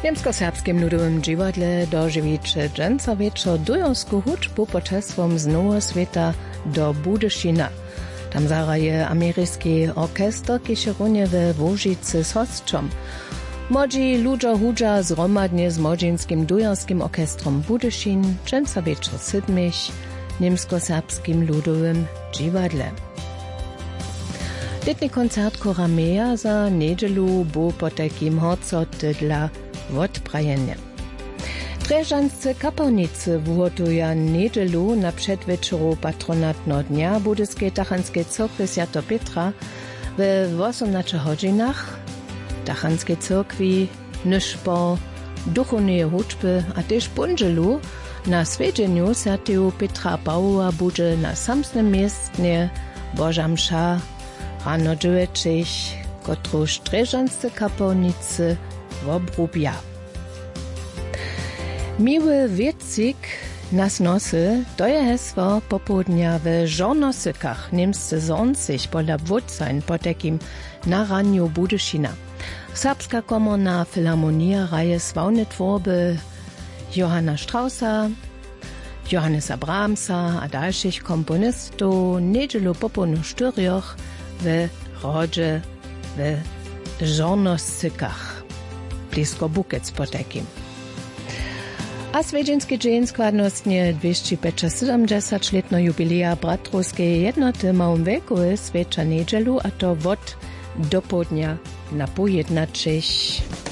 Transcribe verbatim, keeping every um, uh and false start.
Niemsko-serbskim ludowym dziwadle dożywicze dżęca wieczor dujonsku huczbu poczesłom z Nowo Świata do Budyszina. Tam zaraje ameryjski orkester, kiedyś runie we Włożycy z hostrzom. Młodzi ludzie hudża zromadnie z młodzieńskim dujonskim orkestrom Budyszin, dżęca wieczor sydmich, niemsko-serbskim ludowym dziwadle. Letni koncert Koramea za niedzielu bu po takim hocoty dla odprajenia. Dreżanscy kapłanicy wuhotuja niedzielu na przedwieczoru patronatno dnia budyskiej tachanskiej cyrkwi Święto Petra w osiemnastych godzinach. Tachanskiej cyrkwi nyż po duchownej huczby, a też punżelu na swiedzieniu Świętego Petra Pawła bude na samsnym miejscu Boża msza rano dziewięćich, kotruż dreżanscy kapłanicy wobrubja. Miły wiecik nas nosy, to je hesło popołudnia w żonosykach niemscy zonsich pola wódzań po takim naraniu Budyszina. Serbska komorna filharmonia raje sławne tworby Johanna Straussa, Johannesa Brahmsa a dalszych komponistów niedzielu popolnu sztyrioch w rodzie w żonosykach blisko Bukiec po takim. A swiedzienski dzień składnostnie dwieście siedemdziesiąt-letno jubilea Bratrowskiej jednoty małym wieku świecza niedzielu, a to wod do południa na pół jednaczych.